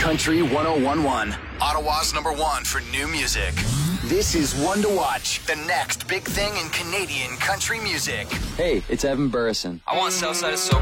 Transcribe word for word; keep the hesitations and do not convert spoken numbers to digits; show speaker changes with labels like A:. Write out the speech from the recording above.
A: Country one oh one point one, Ottawa's number one for new music. This is One to Watch, the next big thing in Canadian country music.
B: Hey, it's Evan Burrison.
C: I want Southside of SoCal